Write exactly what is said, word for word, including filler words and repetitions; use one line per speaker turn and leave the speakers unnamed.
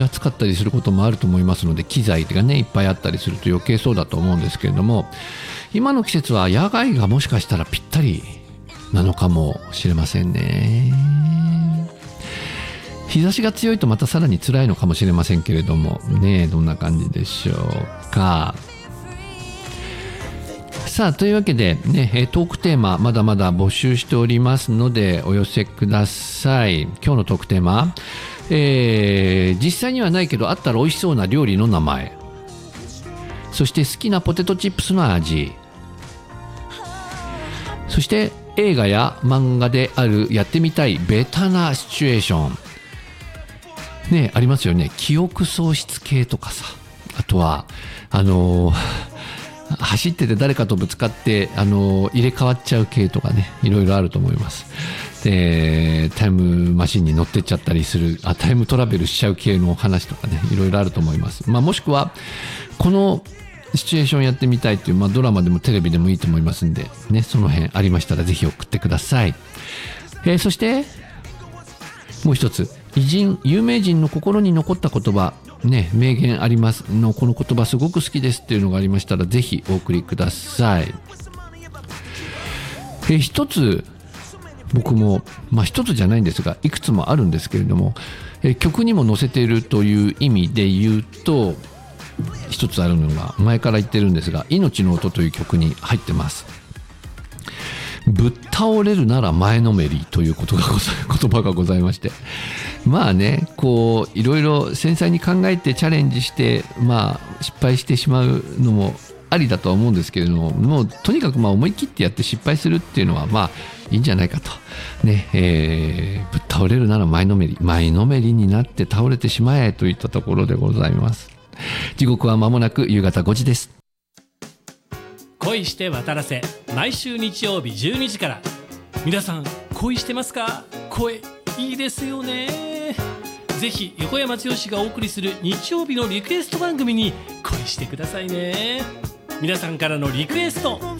使ったりすることもあると思いますので、機材がねいっぱいあったりすると余計そうだと思うんですけれども、今の季節は野外がもしかしたらぴったりなのかもしれませんね。日差しが強いとまたさらに辛いのかもしれませんけれどもね、どんな感じでしょうか。さあというわけでね、トークテーマまだまだ募集しておりますのでお寄せください。今日のトークテーマ、えー、実際にはないけどあったら美味しそうな料理の名前、そして好きなポテトチップスの味、そして映画や漫画であるやってみたいベタなシチュエーションね、ありますよね。記憶喪失系とかさ、あとはあのー、走ってて誰かとぶつかって、あのー、入れ替わっちゃう系とかね、いろいろあると思います。でタイムマシンに乗ってっちゃったりする、あタイムトラベルしちゃう系の話とかね、いろいろあると思います。まあ、もしくはこのシチュエーションやってみたいっていう、まあ、ドラマでもテレビでもいいと思いますんで、ね、その辺ありましたらぜひ送ってください。えー、そしてもう一つ、偉人有名人の心に残った言葉ね、名言ありますの、この言葉すごく好きですっていうのがありましたらぜひお送りください。えー、一つ僕も、まあ一つじゃないんですがいくつもあるんですけれども、えー、曲にも載せているという意味で言うと一つあるのが、前から言ってるんですが、命の音という曲に入ってます。ぶっ倒れるなら前のめりということがござ言葉がございまして、まあね、こういろいろ繊細に考えてチャレンジして、まあ失敗してしまうのもありだとは思うんですけれども、もうとにかくまあ思い切ってやって失敗するっていうのはまあいいんじゃないかとね、えー、ぶっ倒れるなら前のめり、前のめりになって倒れてしまえといったところでございます。時刻は間もなく夕方ごじです。
恋して渡らせ、毎週日曜日じゅうにじから。皆さん恋してますか？声いいですよね。ぜひ横山剛がお送りする日曜日のリクエスト番組に恋してくださいね。皆さんからのリクエスト